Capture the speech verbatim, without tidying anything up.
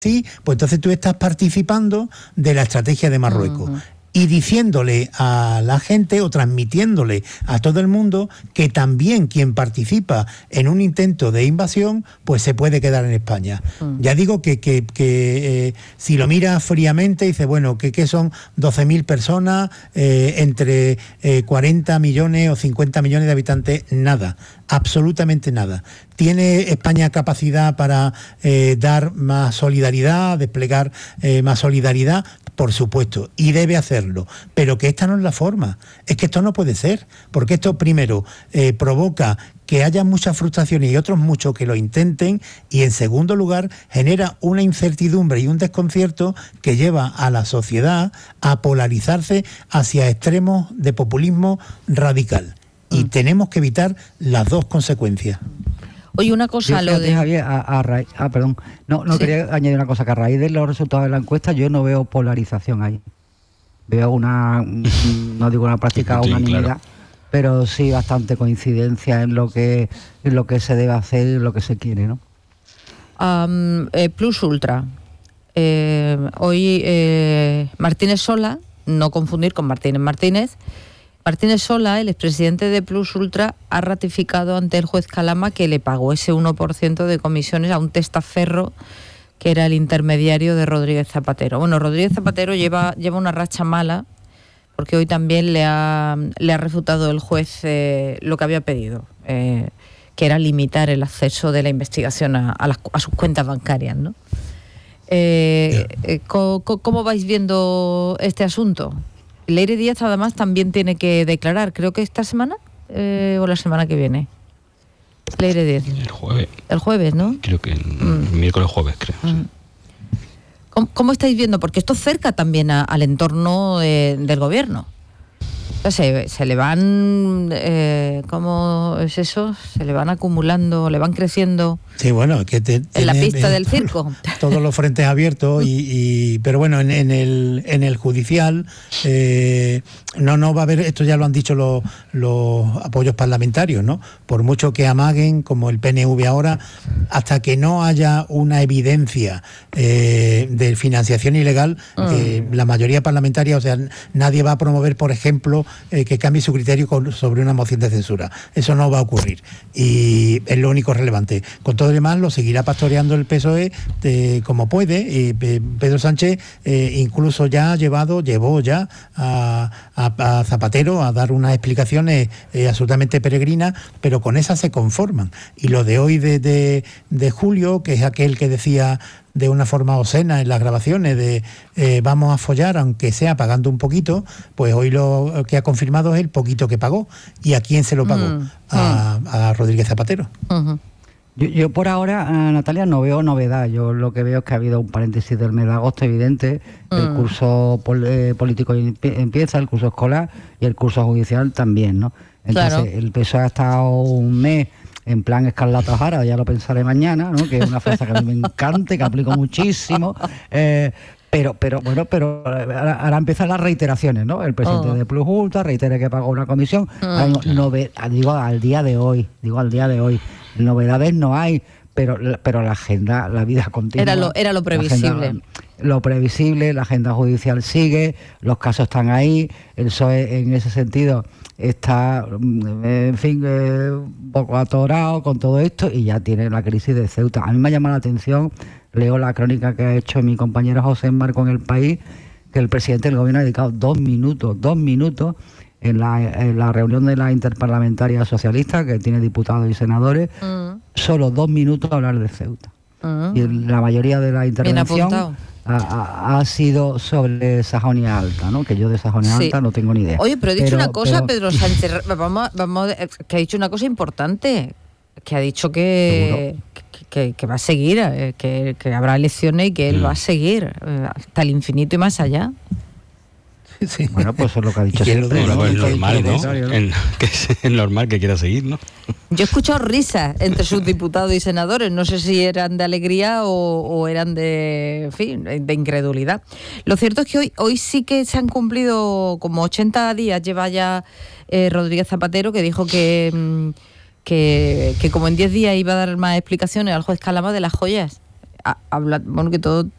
Sí, pues entonces tú estás participando de la estrategia de Marruecos. Uh-huh. Y diciéndole a la gente o transmitiéndole a todo el mundo que también quien participa en un intento de invasión pues se puede quedar en España. Mm. Ya digo que, que, que eh, si lo miras fríamente dice, bueno, que, que son doce mil personas eh, entre eh, cuarenta millones o cincuenta millones de habitantes, nada, absolutamente nada. ¿Tiene España capacidad para eh, dar más solidaridad, desplegar eh, más solidaridad? Por supuesto, y debe hacerlo, pero que esta no es la forma, es que esto no puede ser, porque esto primero eh, provoca que haya muchas frustraciones y otros muchos que lo intenten, y en segundo lugar genera una incertidumbre y un desconcierto que lleva a la sociedad a polarizarse hacia extremos de populismo radical, y mm. tenemos que evitar las dos consecuencias. Oye, una cosa, yo, lo de... Javier, a, a raíz, ah, perdón, no, no sí. quería añadir una cosa, que a raíz de los resultados de la encuesta yo no veo polarización ahí. Veo una, no digo una práctica sí, unanimidad, claro. pero sí bastante coincidencia en lo que en lo que se debe hacer y lo que se quiere, ¿no? Um, eh, Plus Ultra. Eh, hoy eh, Martínez Sola, no confundir con Martínez Martínez, Martínez Sola, el expresidente de Plus Ultra, ha ratificado ante el juez Calama que le pagó ese uno por ciento de comisiones a un testaferro que era el intermediario de Rodríguez Zapatero. Bueno, Rodríguez Zapatero lleva, lleva una racha mala, porque hoy también le ha, le ha refutado el juez eh, lo que había pedido, eh, que era limitar el acceso de la investigación a, a, las, a sus cuentas bancarias, ¿no? Eh, eh, ¿cómo, ¿Cómo vais viendo este asunto? Leire Díaz además también tiene que declarar, creo que esta semana eh, o la semana que viene. Leire Díaz. El jueves. El jueves, ¿no? Creo que el mm. miércoles jueves, creo. Mm. Sí. ¿Cómo, ¿Cómo estáis viendo? Porque esto cerca también a, al entorno de, del gobierno. O sea, se, se le van, eh, ¿cómo es eso? Se le van acumulando, le van creciendo. Sí, bueno, que te, en tiene, la pista eh, del circo. Todos los frentes abiertos y, y pero bueno, en, en el en el judicial eh, no no va a haber, esto ya lo han dicho los los apoyos parlamentarios, ¿no? Por mucho que amaguen, como el P N V ahora, hasta que no haya una evidencia eh, de financiación ilegal, mm. eh, la mayoría parlamentaria, o sea, nadie va a promover, por ejemplo, eh, que cambie su criterio con, sobre una moción de censura. Eso no va a ocurrir y es lo único relevante. Con todo lo demás lo seguirá pastoreando el P S O E eh, como puede. Y Pedro Sánchez eh, incluso ya ha llevado, llevó ya a, a, a Zapatero a dar unas explicaciones eh, absolutamente peregrinas, pero con esas se conforman. Y lo de hoy de, de, de Julio, que es aquel que decía de una forma obscena en las grabaciones de eh, vamos a follar aunque sea pagando un poquito, pues hoy lo que ha confirmado es el poquito que pagó. ¿Y a quién se lo pagó? Mm, a, mm. a Rodríguez Zapatero. Uh-huh. Yo, yo por ahora, Natalia, no veo novedad. Yo lo que veo es que ha habido un paréntesis del mes de agosto evidente. Mm. El curso pol, eh, político empieza, el curso escolar y el curso judicial también, ¿no? Entonces, claro. El P S O E ha estado un mes en plan Escarlata O'Hara, ya lo pensaré mañana, ¿no? Que es una frase que a mí me encanta y que aplico muchísimo. Eh, pero, pero bueno, pero ahora, ahora empiezan las reiteraciones, ¿no? El presidente oh. de Plus Ultra reitera que pagó una comisión. Mm. No, no, digo al día de hoy, digo al día de hoy. Novedades no hay, pero pero la agenda, la vida continua. Era lo, era lo previsible. Agenda, lo previsible, la agenda judicial sigue, los casos están ahí, el P S O E en ese sentido está, en fin, eh, un poco atorado con todo esto y ya tiene la crisis de Ceuta. A mí me ha llamado la atención, leo la crónica que ha hecho mi compañero José Marco en El País, que el presidente del gobierno ha dedicado dos minutos, dos minutos en la, en la reunión de la Interparlamentaria Socialista, que tiene diputados y senadores, mm. solo dos minutos a hablar de Ceuta. Mm. Y la mayoría de la intervención ha, ha, ha sido sobre Sajonia Alta, ¿no? Que yo de Sajonia sí. Alta no tengo ni idea. Oye, pero ha dicho pero, una cosa, pero... Pedro Sánchez, vamos, vamos, que ha dicho una cosa importante, que ha dicho que, que, que, que va a seguir, que, que habrá elecciones y que él mm. va a seguir hasta el infinito y más allá. Sí. Bueno, pues eso es lo que ha dicho siempre. Bueno, pues normal, ¿no? ¿no? En, que es normal que quiera seguir, ¿no? Yo he escuchado risas entre sus diputados y senadores. No sé si eran de alegría o, o eran de, en fin, de incredulidad. Lo cierto es que hoy, hoy sí que se han cumplido como ochenta días, lleva ya eh, Rodríguez Zapatero, que dijo que, que, que como en diez días iba a dar más explicaciones al juez Calama de las joyas. habla, bueno, que todo